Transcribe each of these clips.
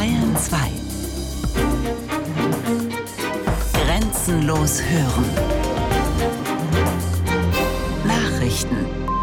Bayern 2. Grenzenlos hören. Nachrichten.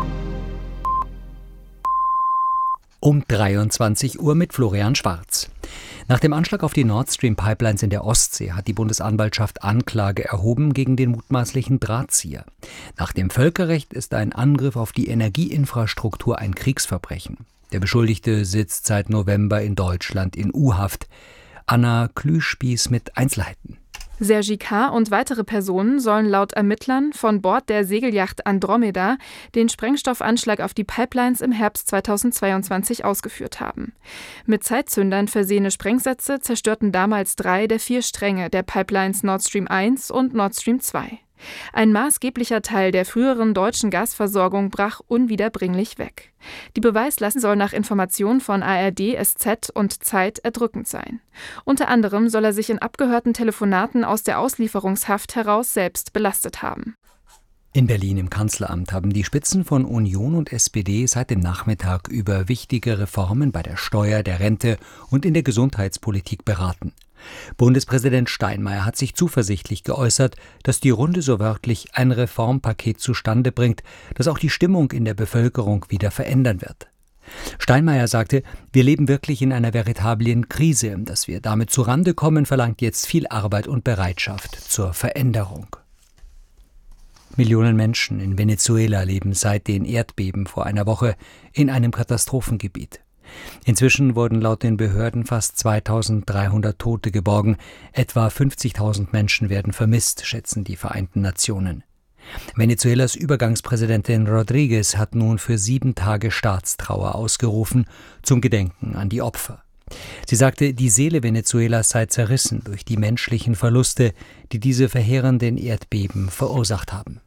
Um 23 Uhr mit Florian Schwarz. Nach dem Anschlag auf die Nord Stream Pipelines in der Ostsee hat die Bundesanwaltschaft Anklage erhoben gegen den mutmaßlichen Drahtzieher. Nach dem Völkerrecht ist ein Angriff auf die Energieinfrastruktur ein Kriegsverbrechen. Der Beschuldigte sitzt seit November in Deutschland in U-Haft. Anna Klüspieß mit Einzelheiten. Sergi K. und weitere Personen sollen laut Ermittlern von Bord der Segelyacht Andromeda den Sprengstoffanschlag auf die Pipelines im Herbst 2022 ausgeführt haben. Mit Zeitzündern versehene Sprengsätze zerstörten damals 3 der 4 Stränge der Pipelines Nord Stream 1 und Nord Stream 2. Ein maßgeblicher Teil der früheren deutschen Gasversorgung brach unwiederbringlich weg. Die Beweislast soll nach Informationen von ARD, SZ und Zeit erdrückend sein. Unter anderem soll er sich in abgehörten Telefonaten aus der Auslieferungshaft heraus selbst belastet haben. In Berlin im Kanzleramt haben die Spitzen von Union und SPD seit dem Nachmittag über wichtige Reformen bei der Steuer, der Rente und in der Gesundheitspolitik beraten. Bundespräsident Steinmeier hat sich zuversichtlich geäußert, dass die Runde so wörtlich ein Reformpaket zustande bringt, das auch die Stimmung in der Bevölkerung wieder verändern wird. Steinmeier sagte, wir leben wirklich in einer veritablen Krise. Dass wir damit zurande kommen, verlangt jetzt viel Arbeit und Bereitschaft zur Veränderung. Millionen Menschen in Venezuela leben seit den Erdbeben vor einer Woche in einem Katastrophengebiet. Inzwischen wurden laut den Behörden fast 2300 Tote geborgen. Etwa 50.000 Menschen werden vermisst, schätzen die Vereinten Nationen. Venezuelas Übergangspräsidentin Rodríguez hat nun für 7 Tage Staatstrauer ausgerufen, zum Gedenken an die Opfer. Sie sagte, die Seele Venezuelas sei zerrissen durch die menschlichen Verluste, die diese verheerenden Erdbeben verursacht haben.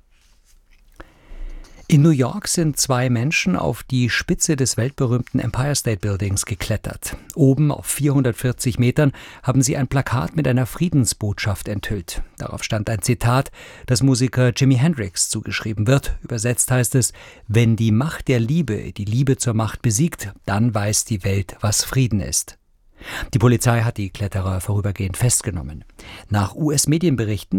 In New York sind 2 Menschen auf die Spitze des weltberühmten Empire State Buildings geklettert. Oben auf 440 Metern haben sie ein Plakat mit einer Friedensbotschaft enthüllt. Darauf stand ein Zitat, das Musiker Jimi Hendrix zugeschrieben wird. Übersetzt heißt es: Wenn die Macht der Liebe die Liebe zur Macht besiegt, dann weiß die Welt, was Frieden ist. Die Polizei hat die Kletterer vorübergehend festgenommen. Nach US-Medienberichten